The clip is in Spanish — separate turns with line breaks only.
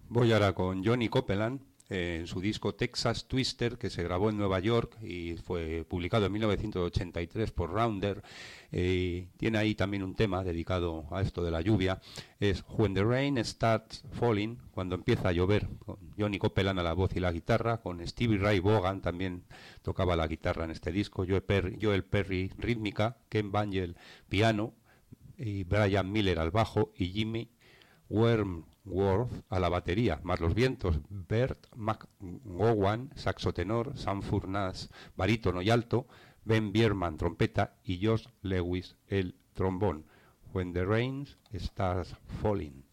Voy ahora con Johnny Copeland en su disco Texas Twister, que se grabó en Nueva York y fue publicado en 1983 por Rounder. Tiene ahí también un tema dedicado a esto de la lluvia. Es When the Rain Starts Falling, cuando empieza a llover, con Johnny Copeland a la voz y la guitarra, con Stevie Ray Vaughan también tocaba la guitarra en este disco, Joel Perry rítmica, Ken Bangel piano, y Brian Miller al bajo y Jimmy Wormworth a la batería, más los vientos, Bert McGowan, saxo tenor, Sam Furness, barítono y alto, Ben Bierman, trompeta y Josh Lewis, el trombón. When the rain starts falling.